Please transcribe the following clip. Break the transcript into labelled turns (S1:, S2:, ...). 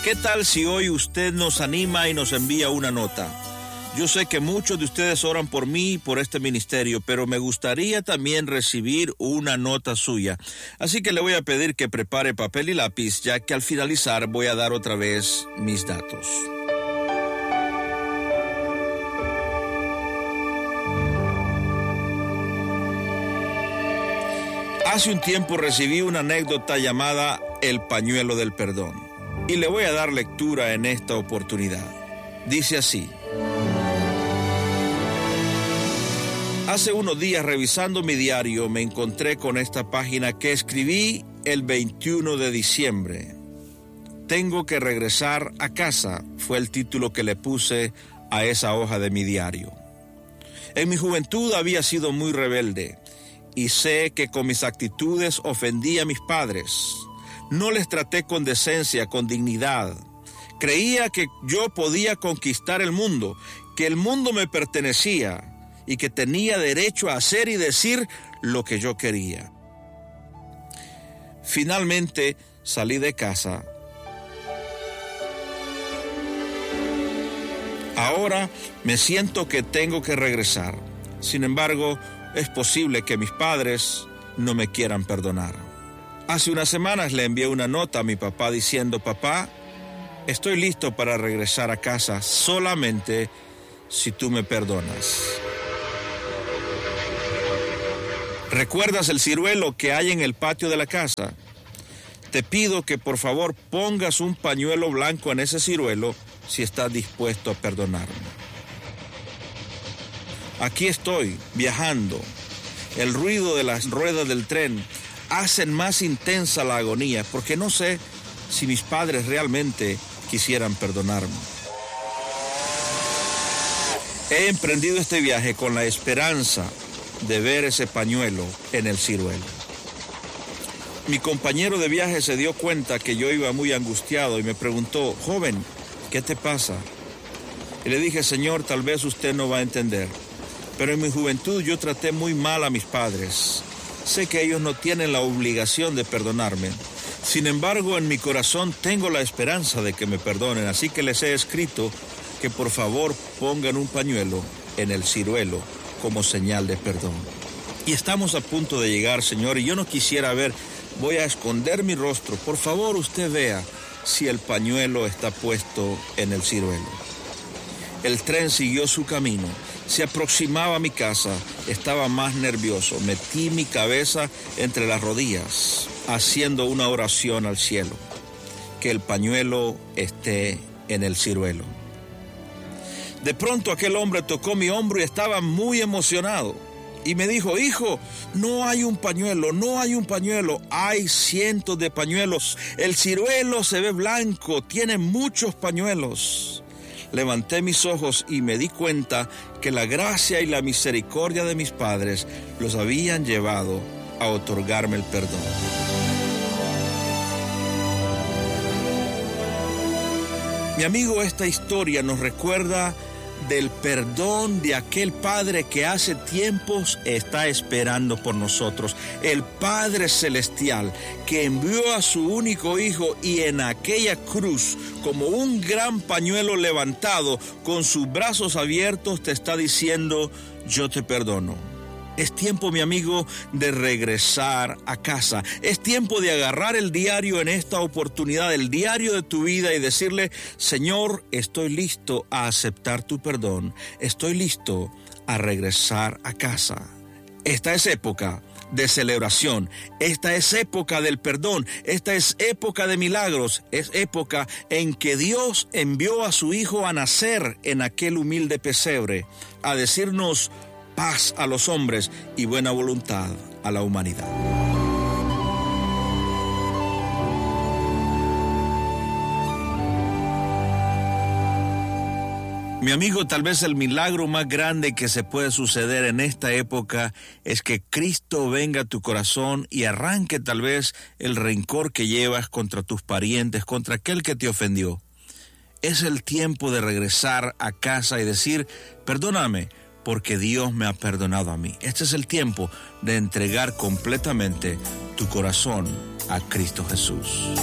S1: ¿Qué tal si hoy usted nos anima y nos envía una nota? Yo sé que muchos de ustedes oran por mí y por este ministerio, pero me gustaría también recibir una nota suya. Así que le voy a pedir que prepare papel y lápiz, ya que al finalizar voy a dar otra vez mis datos. Hace un tiempo recibí una anécdota llamada El pañuelo del perdón, y le voy a dar lectura en esta oportunidad. Dice así: hace unos días, revisando mi diario, me encontré con esta página que escribí el 21 de diciembre. Tengo que regresar a casa, fue el título que le puse a esa hoja de mi diario. En mi juventud había sido muy rebelde, y sé que con mis actitudes ofendí a mis padres. No les traté con decencia, con dignidad. Creía que yo podía conquistar el mundo, que el mundo me pertenecía y que tenía derecho a hacer y decir lo que yo quería. Finalmente salí de casa. Ahora me siento que tengo que regresar. Sin embargo, es posible que mis padres no me quieran perdonar. Hace unas semanas le envié una nota a mi papá diciendo: papá, estoy listo para regresar a casa solamente si tú me perdonas. ¿Recuerdas el ciruelo que hay en el patio de la casa? Te pido que por favor pongas un pañuelo blanco en ese ciruelo si estás dispuesto a perdonarme. Aquí estoy, viajando. El ruido de las ruedas del tren hacen más intensa la agonía, porque no sé si mis padres realmente quisieran perdonarme. He emprendido este viaje con la esperanza de ver ese pañuelo en el ciruelo. Mi compañero de viaje se dio cuenta que yo iba muy angustiado y me preguntó: joven, ¿qué te pasa? Y le dije: Señor, tal vez usted no va a entender, pero en mi juventud yo traté muy mal a mis padres. Sé que ellos no tienen la obligación de perdonarme. Sin embargo, en mi corazón tengo la esperanza de que me perdonen, así que les he escrito que por favor pongan un pañuelo en el ciruelo como señal de perdón. Y estamos a punto de llegar, Señor, y yo no quisiera ver, voy a esconder mi rostro. Por favor, usted vea si el pañuelo está puesto en el ciruelo. El tren siguió su camino. Se aproximaba a mi casa, estaba más nervioso. Metí mi cabeza entre las rodillas, haciendo una oración al cielo: que el pañuelo esté en el ciruelo. De pronto aquel hombre tocó mi hombro y estaba muy emocionado. Y me dijo: hijo, no hay un pañuelo, no hay un pañuelo, hay cientos de pañuelos. El ciruelo se ve blanco, tiene muchos pañuelos. Levanté mis ojos y me di cuenta que la gracia y la misericordia de mis padres los habían llevado a otorgarme el perdón. Mi amigo, esta historia nos recuerda del perdón de aquel Padre que hace tiempos está esperando por nosotros. El Padre Celestial que envió a su único Hijo y en aquella cruz, como un gran pañuelo levantado, con sus brazos abiertos, te está diciendo: yo te perdono. Es tiempo, mi amigo, de regresar a casa. Es tiempo de agarrar el diario en esta oportunidad, el diario de tu vida, y decirle: Señor, estoy listo a aceptar tu perdón. Estoy listo a regresar a casa. Esta es época de celebración. Esta es época del perdón. Esta es época de milagros. Es época en que Dios envió a su Hijo a nacer en aquel humilde pesebre, a decirnos paz a los hombres y buena voluntad a la humanidad. Mi amigo, tal vez el milagro más grande que se puede suceder en esta época es que Cristo venga a tu corazón y arranque tal vez el rencor que llevas contra tus parientes, contra aquel que te ofendió. Es el tiempo de regresar a casa y decir: perdóname, porque Dios me ha perdonado a mí. Este es el tiempo de entregar completamente tu corazón a Cristo Jesús.